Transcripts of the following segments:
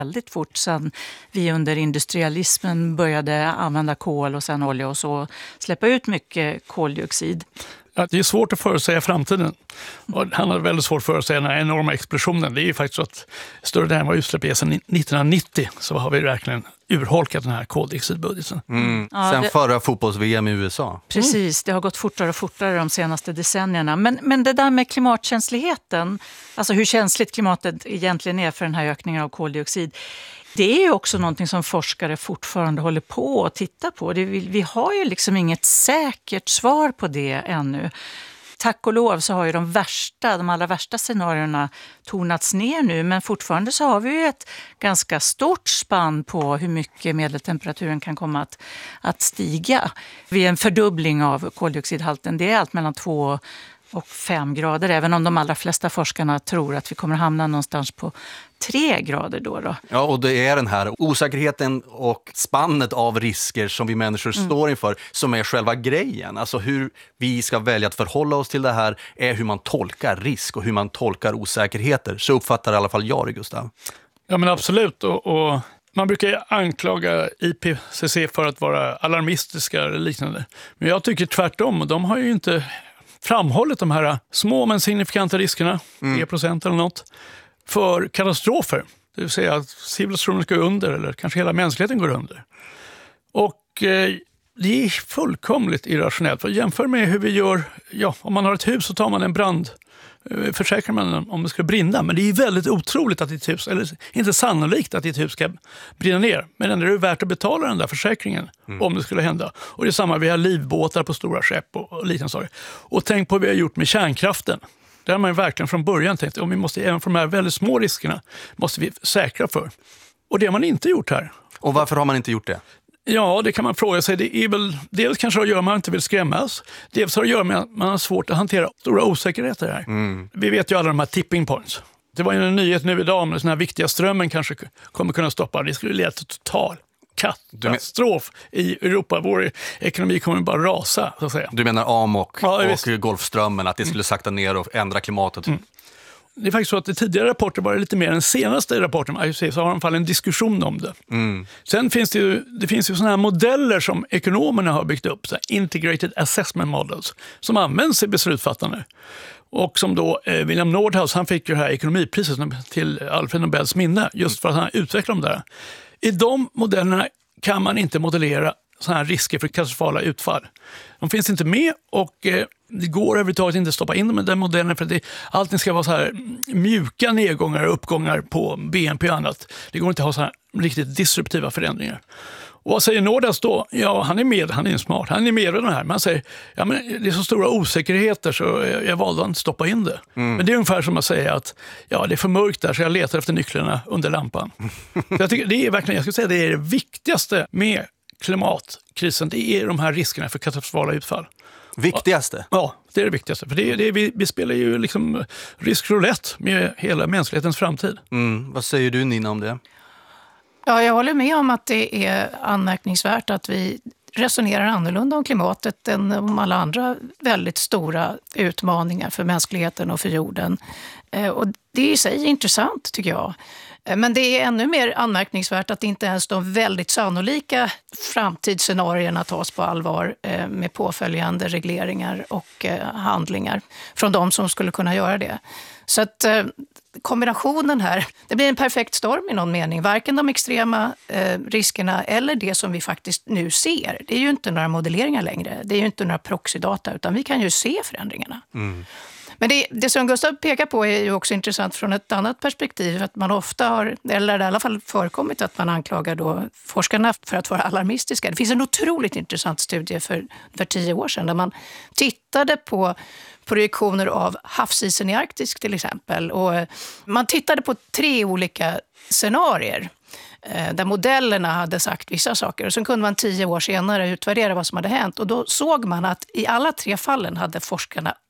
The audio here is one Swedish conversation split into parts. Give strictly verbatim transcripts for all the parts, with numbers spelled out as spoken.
väldigt fort sedan vi under industrialismen började använda kol och sen olja och så släppa ut mycket koldioxid. Ja, det är svårt att förutsäga framtiden. Och han hade väldigt svårt att förutsäga den här enorma explosionen. Det är ju faktiskt så att större delen var utsläpp är sedan nittonhundranittio så har vi verkligen urholkat den här koldioxidbudgeten. Mm. Ja, Sen det... förra fotbolls-V M i U S A. Precis, det har gått fortare och fortare de senaste decennierna. Men, men det där med klimatkänsligheten, alltså hur känsligt klimatet egentligen är för den här ökningen av koldioxid, det är ju också någonting som forskare fortfarande håller på att titta på. Det, vi, vi har ju liksom inget säkert svar på det ännu. Tack och lov så har ju de värsta, de allra värsta scenarierna tonats ner nu, men fortfarande så har vi ju ett ganska stort spann på hur mycket medeltemperaturen kan komma att, att stiga. Vid en fördubbling av koldioxidhalten, det är allt mellan två och fem grader, även om de allra flesta forskarna tror att vi kommer hamna någonstans på tre grader då. då. Ja, och det är den här osäkerheten och spannet av risker som vi människor mm. står inför som är själva grejen. Alltså hur vi ska välja att förhålla oss till det här är hur man tolkar risk och hur man tolkar osäkerheter. Så uppfattar i alla fall jag det, Gustav. Ja, men absolut. Och, och man brukar anklaga I P C C för att vara alarmistiska eller liknande. Men jag tycker tvärtom. De har ju inte framhållit de här små men signifikanta riskerna, mm. tre procent eller något, för katastrofer. Det vill säga att civilisationen ska gå under eller kanske hela mänskligheten går under. Och eh, det är fullkomligt irrationellt. För jämför med hur vi gör, ja, om man har ett hus så tar man en brand, eh, försäkrar man om det ska brinna. Men det är väldigt otroligt att ditt hus, eller inte sannolikt att ditt hus ska brinna ner. Men ändå är det värt att betala den där försäkringen mm. om det skulle hända. Och det är samma, vi har livbåtar på stora skepp och, och liknande saker. Och tänk på vad vi har gjort med kärnkraften. Där har man verkligen från början tänkt att vi måste, även för de här väldigt små riskerna måste vi säkra för. Och det har man inte gjort här. Och varför har man inte gjort det? Ja, det kan man fråga sig. Det är väl dels kanske att göra med att man inte vill skrämmas. Dels har det att göra med att man har svårt att hantera stora osäkerheter här. Mm. Vi vet ju alla de här tipping points. Det var ju en nyhet nu idag om den här viktiga strömmen kanske kommer kunna stoppa. Det skulle leda till total katastrof i Europa. Vår ekonomi kommer bara rasa, så att säga. Du menar Amok ja, och Golfströmmen, att det skulle sakta ner och ändra klimatet? Mm. Det är faktiskt så att i tidigare rapporter var det lite mer än senaste rapporten I P C C, så har de i alla fall en diskussion om det. Mm. Sen finns det ju, det finns ju såna här modeller som ekonomerna har byggt upp, så här integrated assessment models, som används i beslutsfattande. Och som då eh, William Nordhaus, han fick ju det här ekonomipriset till Alfred Nobels minne, just för att han utvecklade dem där. I de modellerna kan man inte modellera sådana här risker för katastrofala utfall. De finns inte med och eh, det går överhuvudtaget inte att stoppa in dem i den modellen för att det, allting ska vara så här mjuka nedgångar och uppgångar på B N P och annat. Det går inte att ha så här riktigt disruptiva förändringar. Och vad säger Nordhaus då? Ja, han är med, han är smart, han är med i det här. Men han säger, ja men det är så stora osäkerheter så jag, jag valde att inte stoppa in det. Mm. Men det är ungefär som att säga att ja, det är för mörkt där så jag letar efter nycklarna under lampan. Så jag tycker det är verkligen, jag skulle säga det är det viktigaste med klimatkrisen, det är de här riskerna för katastrofala utfall. Viktigaste? Ja, det är det viktigaste. För det är, det är, vi, vi spelar ju liksom riskroulette med hela mänsklighetens framtid. Mm. Vad säger du, Nina, om det? Ja, jag håller med om att det är anmärkningsvärt att vi resonerar annorlunda om klimatet än om alla andra väldigt stora utmaningar för mänskligheten och för jorden. Och det är i sig intressant, tycker jag. Men det är ännu mer anmärkningsvärt att inte ens de väldigt sannolika framtidsscenarierna tas på allvar med påföljande regleringar och handlingar från de som skulle kunna göra det. Så att kombinationen här, det blir en perfekt storm i någon mening. Varken de extrema eh, riskerna eller det som vi faktiskt nu ser. Det är ju inte några modelleringar längre. Det är ju inte några proxydata utan vi kan ju se förändringarna. Mm. Men det, det som Gustav pekar på är ju också intressant från ett annat perspektiv. Att man ofta har, eller det i alla fall förekommit att man anklagar då forskarna för att vara alarmistiska. Det finns en otroligt intressant studie för, för tio år sedan där man tittade på projektioner av havsisen i Arktis till exempel. Och man tittade på tre olika scenarier där modellerna hade sagt vissa saker. Och sen kunde man tio år senare utvärdera vad som hade hänt. Och då såg man att i alla tre fallen hade forskarna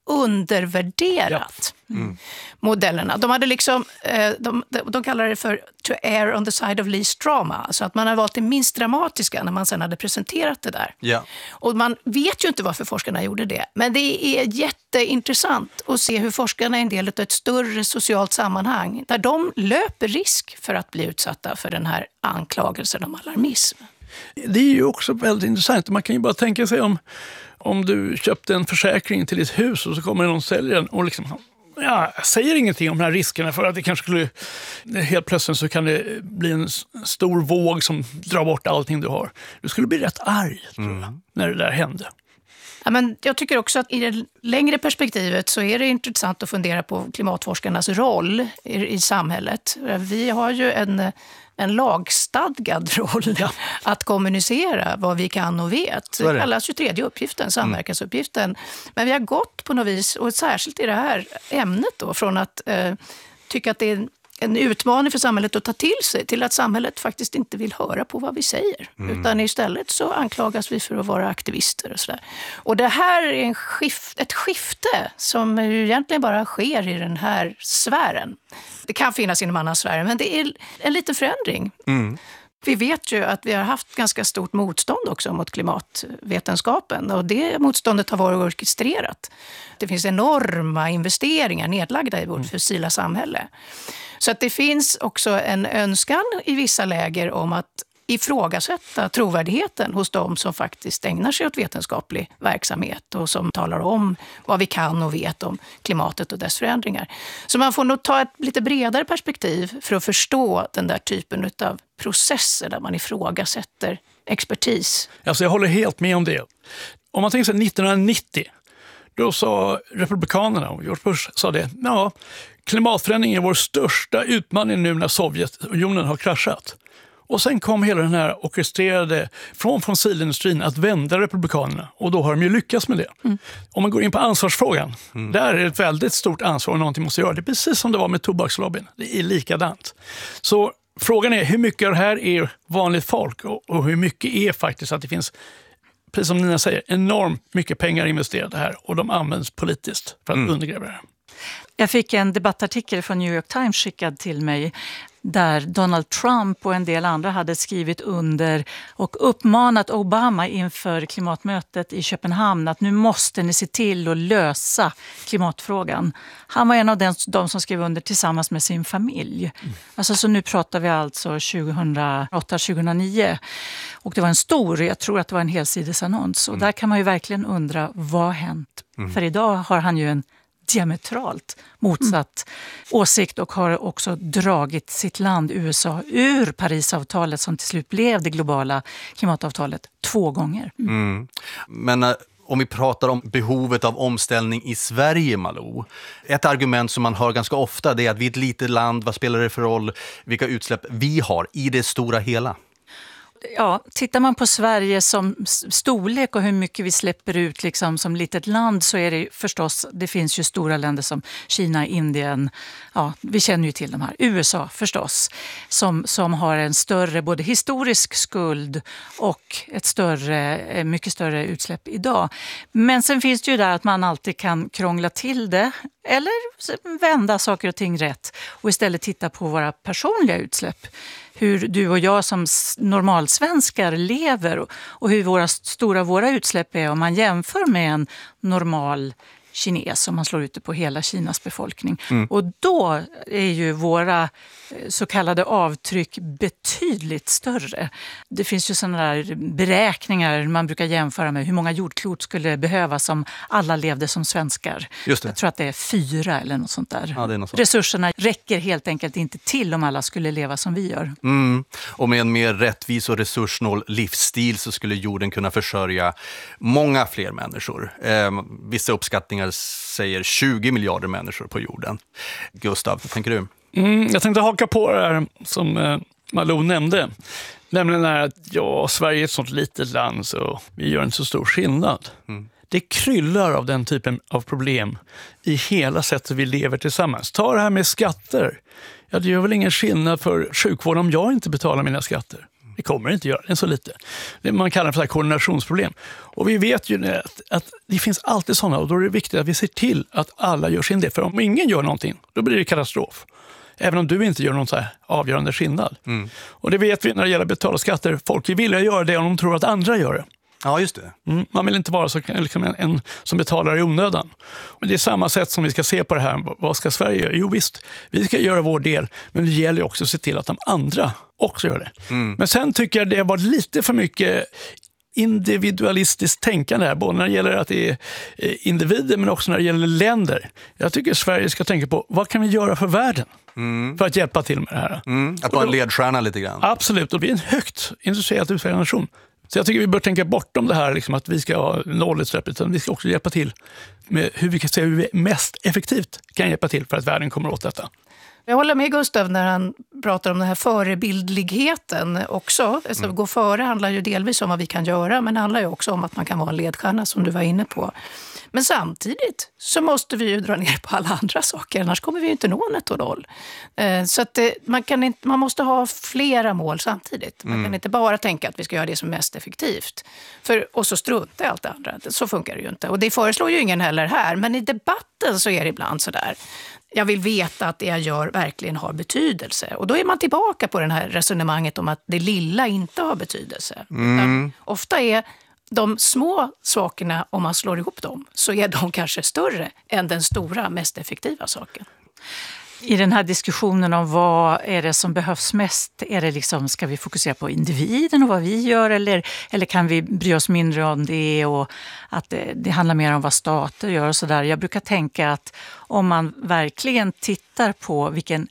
undervärderat mm. modellerna. De hade liksom, de, de kallar det för to err on the side of least drama. Alltså att man har valt det minst dramatiska när man sen hade presenterat det där. Yeah. Och man vet ju inte varför forskarna gjorde det. Men det är jätteintressant att se hur forskarna är en del av ett större socialt sammanhang där de löper risk för att bli utsatta för den här anklagelsen om alarmism. Det är ju också väldigt intressant. Man kan ju bara tänka sig om, om du köpte en försäkring till ditt hus och så kommer någon säljaren och liksom, ja, säger ingenting om de här riskerna för att det kanske skulle, helt plötsligt så kan det bli en stor våg som drar bort allting du har. Du skulle bli rätt arg, tror jag, mm. när det där hände. Ja, men jag tycker också att i det längre perspektivet så är det intressant att fundera på klimatforskarnas roll i, i samhället. Vi har ju en, en lagstadgad roll ja. att kommunicera vad vi kan och vet. Det kallas ju tredje uppgiften, samverkansuppgiften. Mm. Men vi har gått på något vis, och särskilt i det här ämnet då, från att eh, tycka att det är en utmaning för samhället att ta till sig till att samhället faktiskt inte vill höra på vad vi säger. Mm. Utan istället så anklagas vi för att vara aktivister och sådär. Och det här är en skift, ett skifte som ju egentligen bara sker i den här sfären. Det kan finnas inom andra sfärer, men det är en liten förändring. Mm. Vi vet ju att vi har haft ganska stort motstånd också mot klimatvetenskapen och det motståndet har varit orkestrerat. Det finns enorma investeringar nedlagda i vårt fossila samhälle. Så att det finns också en önskan i vissa läger om att ifrågasätta trovärdigheten hos de som faktiskt ägnar sig åt vetenskaplig verksamhet och som talar om vad vi kan och vet om klimatet och dess förändringar. Så man får nog ta ett lite bredare perspektiv för att förstå den där typen av processer där man ifrågasätter expertis. Alltså jag håller helt med om det. Om man tänker sig nittonhundranittio, då sa republikanerna, och George Bush sa det, ja, klimatförändring är vår största utmaning nu när Sovjetunionen har kraschat. Och sen kom hela den här orkestrerade från fossilindustrin att vända republikanerna. Och då har de ju lyckats med det. Mm. Om man går in på ansvarsfrågan, mm. där är det ett väldigt stort ansvar och någonting måste göra. Det är precis som det var med tobakslobbyn. Det är likadant. Så frågan är hur mycket av det här är vanligt folk och, och hur mycket är faktiskt att det finns, precis som Nina säger, enormt mycket pengar investerade här och de används politiskt för att mm. undergräva det här. Jag fick en debattartikel från New York Times skickad till mig där Donald Trump och en del andra hade skrivit under och uppmanat Obama inför klimatmötet i Köpenhamn att nu måste ni se till att lösa klimatfrågan. Han var en av de, de som skrev under tillsammans med sin familj. Mm. Alltså, så nu pratar vi alltså tjugohundraåtta tjugohundranio. Och det var en stor, jag tror att det var en helsidesannons. Och mm. där kan man ju verkligen undra, vad har hänt? Mm. För idag har han ju en diametralt motsatt mm. åsikt och har också dragit sitt land, U S A, ur Parisavtalet som till slut blev det globala klimatavtalet två gånger. Mm. Mm. Men äh, om vi pratar om behovet av omställning i Sverige, Malou. Ett argument som man hör ganska ofta det är att vi är ett litet land, vad spelar det för roll, vilka utsläpp vi har i det stora hela? Ja, tittar man på Sverige som storlek och hur mycket vi släpper ut liksom, som litet land så är det förstås, det finns ju stora länder som Kina, Indien, ja, vi känner ju till de här, U S A förstås, som, som har en större både historisk skuld och ett större, mycket större utsläpp idag. Men sen finns det ju där att man alltid kan krångla till det eller vända saker och ting rätt och istället titta på våra personliga utsläpp. Hur du och jag som normalsvenskar lever och hur våra stora våra utsläpp är om man jämför med en normal kines om man slår ut det på hela Kinas befolkning. Mm. Och då är ju våra så kallade avtryck betydligt större. Det finns ju sådana där beräkningar man brukar jämföra med hur många jordklot skulle behövas om alla levde som svenskar. Just det. Jag tror att det är fyra eller något sånt där. Ja, det är något sånt. Resurserna räcker helt enkelt inte till om alla skulle leva som vi gör. Mm. Och med en mer rättvis och resurssnål livsstil så skulle jorden kunna försörja många fler människor. Eh, vissa uppskattningar säger tjugo miljarder människor på jorden. Gustav, vad tänker du? Mm, jag tänkte haka på det här som eh, Malou nämnde. Nämligen är att ja, Sverige är ett sånt litet land så vi gör inte så stor skillnad. Mm. Det kryllar av den typen av problem i hela sättet vi lever tillsammans. Ta det här med skatter. Ja, det gör väl ingen skillnad för sjukvården om jag inte betalar mina skatter. Det kommer inte göra det så lite. Det man kallar för så här koordinationsproblem. Och vi vet ju att, att det finns alltid sådana, och då är det viktigt att vi ser till att alla gör sin del. För om ingen gör någonting, då blir det katastrof. Även om du inte gör någon så här avgörande skillnad. Mm. Och det vet vi när det gäller betalskatter. Folk vill vilja göra det om de tror att andra gör det. Ja, just det. Mm, man vill inte vara så, liksom en, en som betalar i onödan. Men det är samma sätt som vi ska se på det här. Vad ska Sverige göra? Jo visst, vi ska göra vår del. Men det gäller också att se till att de andra också gör det. Mm. Men sen tycker jag det var lite för mycket individualistiskt tänkande här. Både när det gäller att det är individer men också när det gäller länder. Jag tycker Sverige ska tänka på vad kan vi göra för världen? Mm. För att hjälpa till med det här. Mm. Att vara en ledstjärna lite grann. Absolut, och vi är en högt industriellt utvecklad nation. Så jag tycker vi bör tänka bortom det här liksom, att vi ska ha nollutsläpp, utan vi ska också hjälpa till med hur vi kan se hur vi mest effektivt kan hjälpa till för att världen kommer åt detta. Jag håller med Gustav när han pratar om den här förebildligheten också. Alltså, mm. Gå före handlar ju delvis om vad vi kan göra, men det handlar ju också om att man kan vara en ledstjärna som du var inne på. Men samtidigt så måste vi ju dra ner på alla andra saker, annars kommer vi ju inte nå netto noll. Så att det, man, kan inte, man måste ha flera mål samtidigt. Man mm. kan inte bara tänka att vi ska göra det som är mest effektivt. För, och så strunta i allt det andra. Så funkar det ju inte. Och det föreslår ju ingen heller här. Men i debatten så är det ibland så där. Jag vill veta att det jag gör verkligen har betydelse. Och då är man tillbaka på det här resonemanget om att det lilla inte har betydelse. Mm. Ofta är de små sakerna, om man slår ihop dem, så är de kanske större än den stora, mest effektiva saken. I den här diskussionen om vad är det som behövs mest, är det liksom, ska vi fokusera på individen och vad vi gör, eller, eller kan vi bry oss mindre om det och att det, det handlar mer om vad stater gör och sådär. Jag brukar tänka att om man verkligen tittar på vilken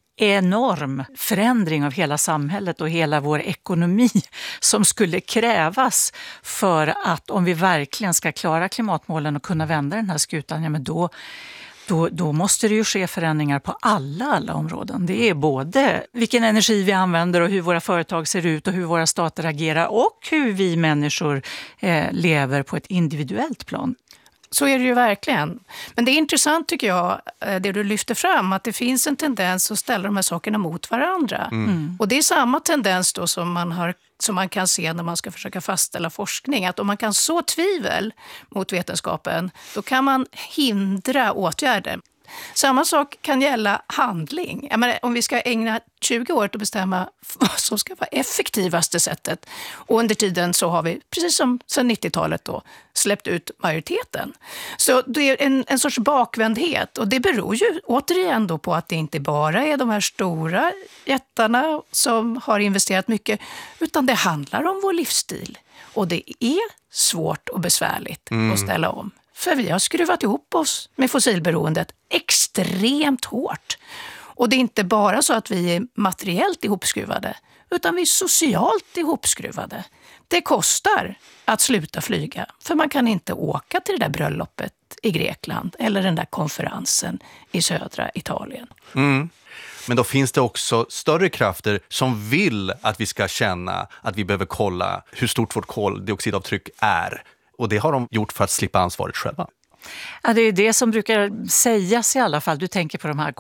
enorm förändring av hela samhället och hela vår ekonomi som skulle krävas för att om vi verkligen ska klara klimatmålen och kunna vända den här skutan, ja men då Då, då måste det ju ske förändringar på alla, alla områden. Det är både vilken energi vi använder och hur våra företag ser ut och hur våra stater agerar och hur vi människor eh, lever på ett individuellt plan. Så är det ju verkligen. Men det är intressant tycker jag, det du lyfter fram, att det finns en tendens att ställa de här sakerna mot varandra. Mm. Och det är samma tendens då som man, har, som man kan se när man ska försöka fastställa forskning. Att om man kan så tvivel mot vetenskapen, då kan man hindra åtgärder. Samma sak kan gälla handling. Jag menar, om vi ska ägna tjugo år att bestämma vad som ska vara effektivaste sättet. Och under tiden så har vi, precis som sedan nittiotalet då, släppt ut majoriteten. Så det är en, en sorts bakvändhet. Och det beror ju återigen då på att det inte bara är de här stora jättarna som har investerat mycket. Utan det handlar om vår livsstil. Och det är svårt och besvärligt mm. att ställa om. För vi har skruvat ihop oss med fossilberoendet extremt hårt. Och det är inte bara så att vi är materiellt ihopskruvade, utan vi är socialt ihopskruvade. Det kostar att sluta flyga, för man kan inte åka till det där bröllopet i Grekland eller den där konferensen i södra Italien. Mm. Men då finns det också större krafter som vill att vi ska känna att vi behöver kolla hur stort vårt koldioxidavtryck är. Och det har de gjort för att slippa ansvaret själva. Ja, det är det som brukar sägas i alla fall. Du tänker på de här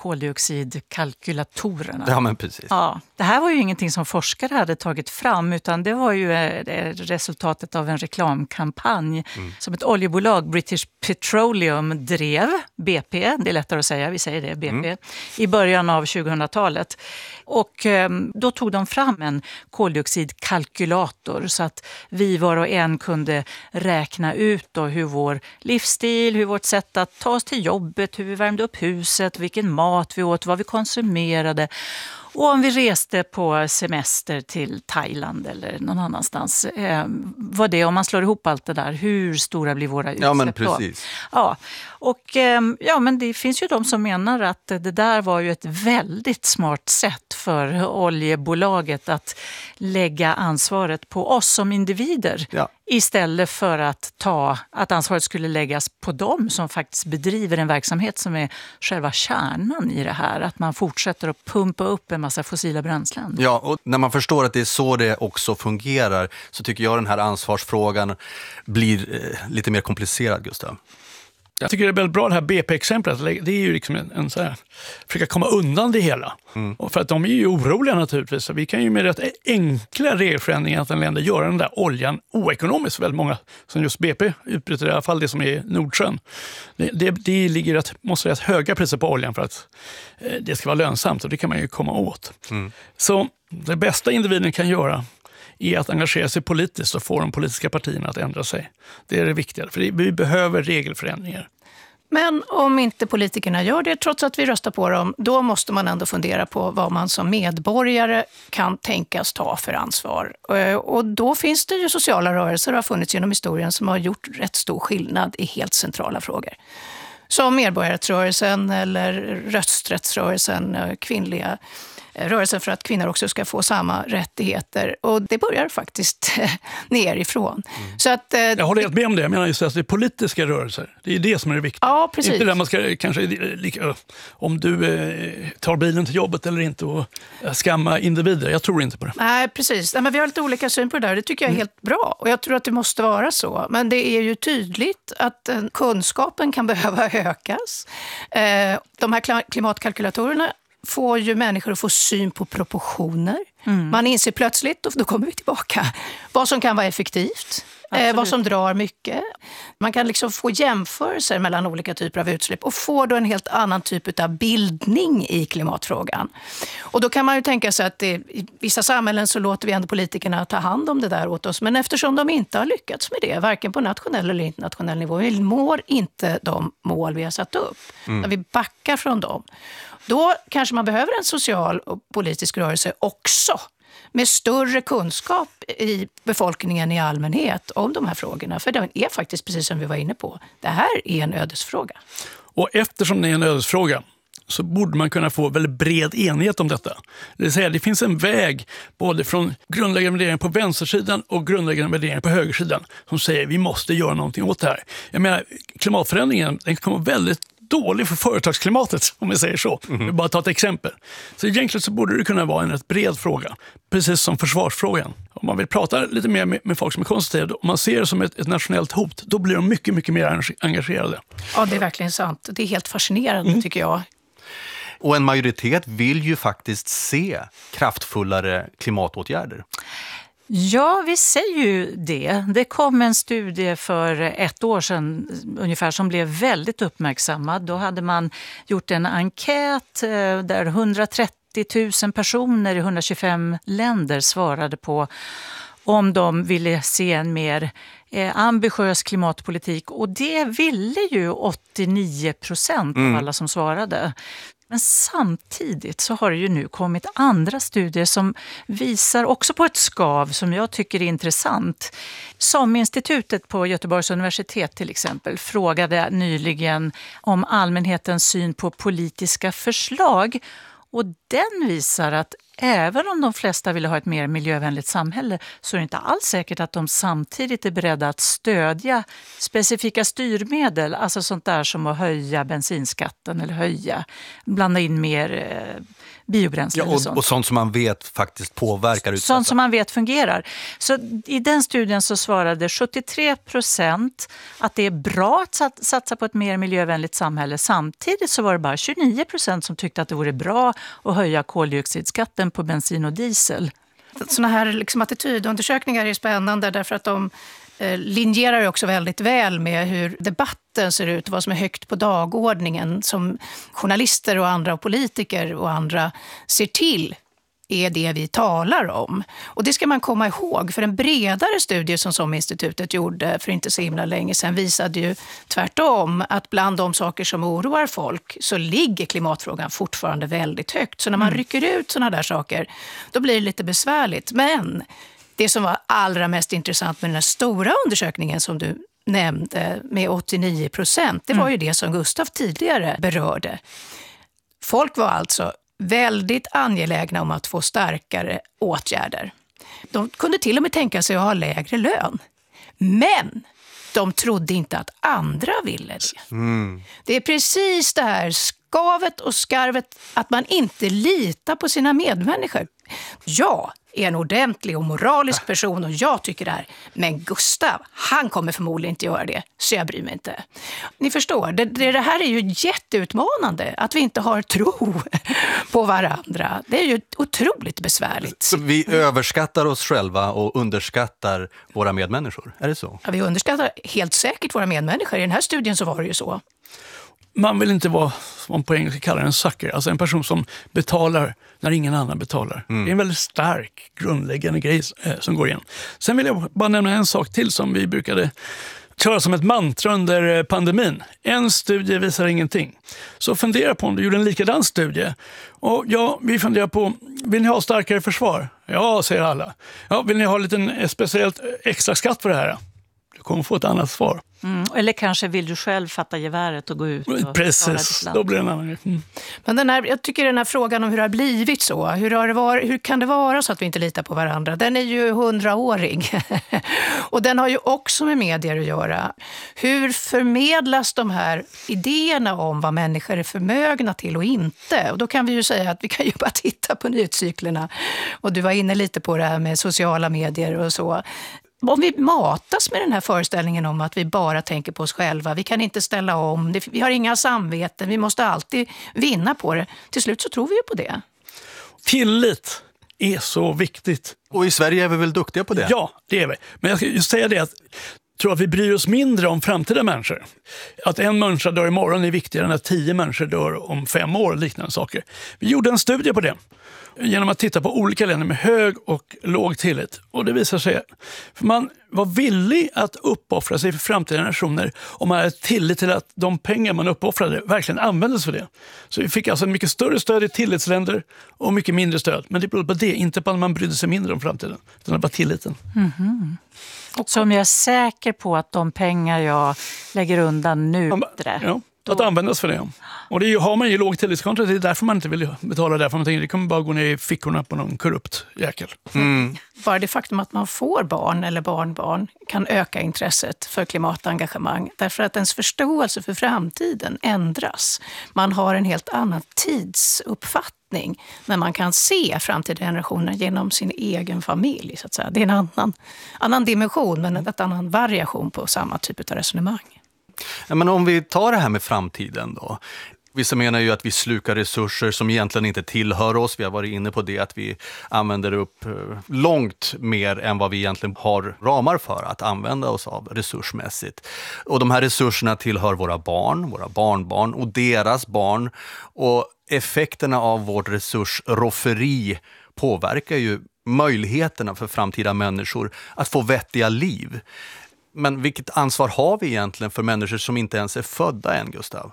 koldioxidkalkylatorerna. Ja, men precis. Ja, det här var ju ingenting som forskare hade tagit fram, utan det var ju resultatet av en reklamkampanj mm. som ett oljebolag, British Petroleum, drev, B P, det är lättare att säga, vi säger det, B P, mm. i början av tjugohundratalet. Och då tog de fram en koldioxidkalkylator så att vi var och en kunde räkna ut då hur vår livsstil, hur vårt sätt att ta oss till jobbet, hur vi värmde upp huset, vilken mat vi åt, vad vi konsumerade. Och om vi reste på semester till Thailand eller någon annanstans, eh, vad det, om man slår ihop allt det där, hur stora blir våra utsläpp då? Ja, men precis. Ja, och eh, ja, men det finns ju de som menar att det där var ju ett väldigt smart sätt för oljebolaget att lägga ansvaret på oss som individer. Ja. Istället för att ta att ansvaret skulle läggas på dem som faktiskt bedriver en verksamhet som är själva kärnan i det här. Att man fortsätter att pumpa upp en massa fossila bränslen. Ja, och när man förstår att det är så det också fungerar så tycker jag den här ansvarsfrågan blir eh, lite mer komplicerad, Gustav. Jag tycker det är väldigt bra det här B P-exemplet. Det är ju liksom en, en så här, försöka komma undan det hela. Mm. Och för att de är ju oroliga naturligtvis. Så vi kan ju med rätt enkla regelförändringar att en länder gör den där oljan oekonomiskt. Väldigt många som just B P utbryter, i alla fall det som är Nordsjön. Det, det, det ligger rätt, måste rätt höga priser på oljan för att eh, det ska vara lönsamt, och det kan man ju komma åt. Mm. Så det bästa individen kan göra är att engagera sig politiskt och få de politiska partierna att ändra sig. Det är det viktiga, för vi behöver regelförändringar. Men om inte politikerna gör det, trots att vi röstar på dem, då måste man ändå fundera på vad man som medborgare kan tänkas ta för ansvar. Och då finns det ju sociala rörelser och har funnits genom historien som har gjort rätt stor skillnad i helt centrala frågor. Som medborgarrättsrörelsen eller rösträttsrörelsen, kvinnliga rörelsen för att kvinnor också ska få samma rättigheter. Och det börjar faktiskt nerifrån. Mm. Så att, eh, jag håller helt med om det. Jag menar just att det är politiska rörelser. Det är det som är det viktiga. Ja, precis. Inte där man ska kanske, om du eh, tar bilen till jobbet eller inte, och skamma individer. Jag tror inte på det. Nej, precis. Nej, men vi har lite olika syn på det där. Det tycker jag är mm. helt bra. Och jag tror att det måste vara så. Men det är ju tydligt att eh, kunskapen kan behöva ökas. Eh, de här klimatkalkylatorerna får ju människor att få syn på proportioner. Mm. Man inser plötsligt, och då kommer vi tillbaka, vad som kan vara effektivt, eh, vad som drar mycket. Man kan liksom få jämförelser mellan olika typer av utsläpp och få då en helt annan typ av bildning i klimatfrågan. Och då kan man ju tänka sig att det, i vissa samhällen så låter vi ändå politikerna ta hand om det där åt oss. Men eftersom de inte har lyckats med det, varken på nationell eller internationell nivå, vi når inte de mål vi har satt upp. Mm. När vi backar från dem. Då kanske man behöver en social och politisk rörelse också, med större kunskap i befolkningen i allmänhet om de här frågorna. För det är faktiskt, precis som vi var inne på, det här är en ödesfråga. Och eftersom det är en ödesfråga så borde man kunna få väldigt bred enighet om detta. Det vill säga, det finns en väg både från grundläggande värderingar på vänstersidan och grundläggande värderingar på högersidan som säger att vi måste göra någonting åt det här. Jag menar, klimatförändringen, den kommer väldigt dålig för företagsklimatet, om vi säger så. Mm. Vi bara ta ett exempel. Så egentligen så borde det kunna vara en rätt bred fråga, precis som försvarsfrågan. Om man vill prata lite mer med, med folk som är konstruktiva, om man ser det som ett, ett nationellt hot, då blir de mycket, mycket mer engagerade. Ja, det är verkligen sant. Det är helt fascinerande, mm. tycker jag. Och en majoritet vill ju faktiskt se kraftfullare klimatåtgärder. Ja, vi säger ju det. Det kom en studie för ett år sedan ungefär som blev väldigt uppmärksammad. Då hade man gjort en enkät där hundratrettio tusen personer i hundratjugofem länder svarade på om de ville se en mer ambitiös klimatpolitik. Och det ville ju åttionio procent av mm. alla som svarade. Men samtidigt så har det ju nu kommit andra studier som visar också på ett skav som jag tycker är intressant. SOM-institutet på Göteborgs universitet till exempel frågade nyligen om allmänhetens syn på politiska förslag. Och den visar att även om de flesta vill ha ett mer miljövänligt samhälle så är det inte alls säkert att de samtidigt är beredda att stödja specifika styrmedel. Alltså sånt där som att höja bensinskatten eller höja, blanda in mer eh, biobränsle. Ja, och, sånt. och sånt som man vet faktiskt påverkar utsatta. Sånt som man vet fungerar. Så i den studien så svarade sjuttiotre procent att det är bra att satsa på ett mer miljövänligt samhälle. Samtidigt så var det bara tjugonio procent som tyckte att det vore bra att höja koldioxidskatten på bensin och diesel. Såna här liksom attitydundersökningar är spännande därför att de eh, linjerar också väldigt väl med hur debatten ser ut och vad som är högt på dagordningen som journalister och andra och politiker och andra ser till är det vi talar om. Och det ska man komma ihåg, för en bredare studie som SOM-institutet gjorde för inte så himla länge sedan visade ju tvärtom att bland de saker som oroar folk så ligger klimatfrågan fortfarande väldigt högt. Så när man mm. rycker ut såna där saker, då blir det lite besvärligt. Men det som var allra mest intressant med den här stora undersökningen som du nämnde med åttionio procent, det var ju det som Gustav tidigare berörde. Folk var alltså väldigt angelägna om att få starkare åtgärder. De kunde till och med tänka sig att ha lägre lön. Men de trodde inte att andra ville det. Mm. Det är precis det här skavet och skarvet att man inte litar på sina medmänniskor. Ja, är en ordentlig och moralisk person och jag tycker det här. Men Gustav, han kommer förmodligen inte göra det, så jag bryr mig inte. Ni förstår, det, det, det här är ju jätteutmanande, att vi inte har tro på varandra. Det är ju otroligt besvärligt. Så vi överskattar oss själva och underskattar våra medmänniskor, är det så? Ja, vi underskattar helt säkert våra medmänniskor. I den här studien så var det ju så. Man vill inte vara, som man på engelska kallar en sucker, alltså en person som betalar när ingen annan betalar. Mm. Det är en väldigt stark, grundläggande grej eh, som går igen. Sen vill jag bara nämna en sak till som vi brukade köra som ett mantra under pandemin. En studie visar ingenting. Så fundera på om du gjorde en likadan studie. Och ja, vi funderar på, vill ni ha starkare försvar? Ja, säger alla. Ja, vill ni ha en liten speciellt extra skatt för det här? Du kommer få ett annat svar. Mm, eller kanske vill du själv fatta geväret och gå ut och precis, då blir det en annan. Mm. Men den här, jag tycker den här frågan om hur det har blivit så, hur, har det var, hur kan det vara så att vi inte litar på varandra, den är ju hundraårig. Och den har ju också med medier att göra. Hur förmedlas de här idéerna om vad människor är förmögna till och inte? Och då kan vi ju säga att vi kan ju bara titta på nyhetscyklerna. Och du var inne lite på det här med sociala medier och så. Om vi matas med den här föreställningen om att vi bara tänker på oss själva, vi kan inte ställa om, vi har inga samveten, vi måste alltid vinna på det. Till slut så tror vi ju på det. Tillit är så viktigt. Och i Sverige är vi väl duktiga på det? Ja, det är vi. Men jag ska just säga det att jag tror att vi bryr oss mindre om framtida människor. Att en människa dör imorgon är viktigare än att tio människor dör om fem år och liknande saker. Vi gjorde en studie på det genom att titta på olika länder med hög och låg tillit. Och det visar sig att man var villig att uppoffra sig för framtida generationer om man hade tillit till att de pengar man uppoffrade verkligen användes för det. Så vi fick alltså en mycket större stöd i tillitsländer och mycket mindre stöd. Men det berodde på det, inte på att man brydde sig mindre om framtiden, utan det var tilliten. Mm-hmm. Så om jag är säker på att de pengar jag lägger undan nu... Ja, att användas för det. Och det har man ju låg tillitskonto, det är därför man inte vill betala därför man tänker det kommer bara gå ner i fickorna på någon korrupt jäkel. Mm. Bara det faktum att man får barn eller barnbarn kan öka intresset för klimatengagemang därför att ens förståelse för framtiden ändras. Man har en helt annan tidsuppfattning men man kan se framtida generationer genom sin egen familj. Så att säga. Det är en annan, annan dimension men en annan variation på samma typ av resonemang. Ja, men om vi tar det här med framtiden då. Vissa menar ju att vi slukar resurser som egentligen inte tillhör oss. Vi har varit inne på det att vi använder upp långt mer än vad vi egentligen har ramar för att använda oss av resursmässigt. Och de här resurserna tillhör våra barn, våra barnbarn och deras barn. Och effekterna av vårt resursrofferi påverkar ju möjligheterna för framtida människor att få vettiga liv. Men vilket ansvar har vi egentligen för människor som inte ens är födda än, Gustav?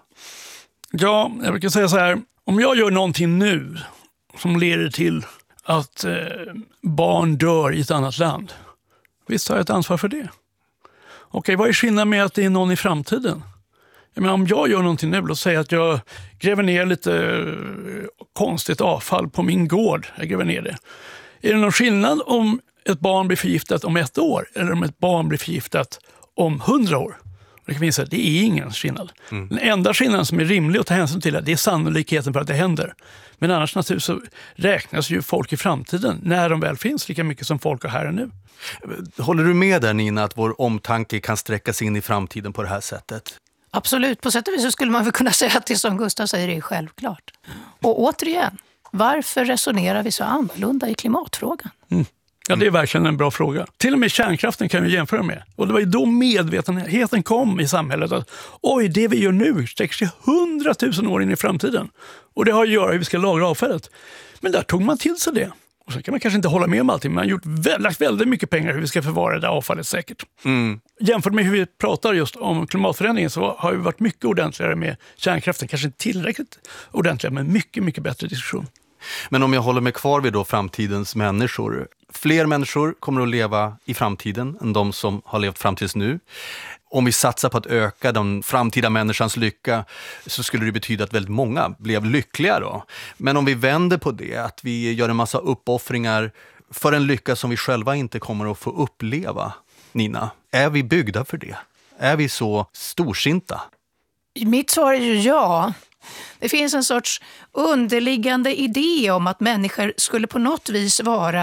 Ja, jag brukar säga så här. Om jag gör någonting nu som leder till att eh, barn dör i ett annat land, visst har jag ett ansvar för det. Okej, vad är skillnaden med att det är någon i framtiden? Jag menar, om jag gör någonting nu och säger att jag gräver ner lite eh, konstigt avfall på min gård, jag gräver ner det. Är det någon skillnad om ett barn blir förgiftat om ett år eller om ett barn blir förgiftat om hundra år? Det kan vi säga att det är ingen skillnad. Mm. Den enda skillnaden som är rimlig att ta hänsyn till det är sannolikheten för att det händer. Men annars naturligtvis så räknas ju folk i framtiden när de väl finns lika mycket som folk har här och nu. Håller du med där, Nina, att vår omtanke kan sträcka sig in i framtiden på det här sättet? Absolut, på sätt och vis så skulle man väl kunna säga att det som Gustav säger är självklart. Och återigen, varför resonerar vi så annorlunda i klimatfrågan? Mm. Ja, det är verkligen en bra fråga. Till och med kärnkraften kan vi jämföra med. Och det var ju då medvetenheten kom i samhället att oj, det vi gör nu sträcker sig hundratusen år in i framtiden. Och det har att göra hur vi ska lagra avfallet. Men där tog man till sig det. Och så kan man kanske inte hålla med om allting, men man har gjort vä- lagt väldigt mycket pengar hur vi ska förvara det avfallet säkert. Mm. Jämfört med hur vi pratar just om klimatförändringen så har vi varit mycket ordentligare med kärnkraften. Kanske inte tillräckligt ordentligare, men mycket, mycket bättre diskussion. Men om jag håller mig kvar vid då framtidens människor. Fler människor kommer att leva i framtiden än de som har levt fram tills nu. Om vi satsar på att öka den framtida människans lycka så skulle det betyda att väldigt många blev lyckliga då. Men om vi vänder på det, att vi gör en massa uppoffringar för en lycka som vi själva inte kommer att få uppleva, Nina, är vi byggda för det? Är vi så storsinta? Mitt svar är ju ja. Det finns en sorts underliggande idé om att människor skulle på något vis vara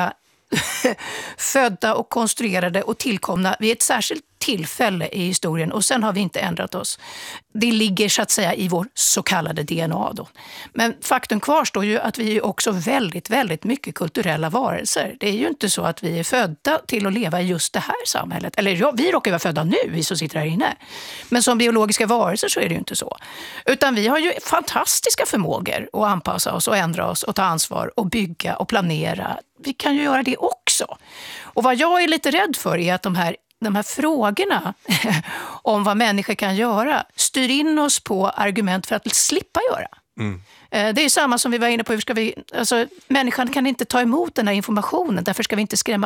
födda och konstruerade och tillkomna vid ett särskilt tillfälle i historien och sen har vi inte ändrat oss. Det ligger så att säga i vår så kallade D N A då. Men faktum kvarstår ju att vi är också väldigt, väldigt mycket kulturella varelser. Det är ju inte så att vi är födda till att leva i just det här samhället. Eller ja, vi råkar vara födda nu, vi som sitter här inne. Men som biologiska varelser så är det ju inte så. Utan vi har ju fantastiska förmågor att anpassa oss och ändra oss och ta ansvar och bygga och planera. Vi kan ju göra det också. Och vad jag är lite rädd för är att de här De här frågorna om vad människor kan göra styr in oss på argument för att slippa göra. Mm. Det är samma som vi var inne på. Hur ska vi, alltså, människan kan inte ta emot den här informationen. Därför ska vi inte skrämma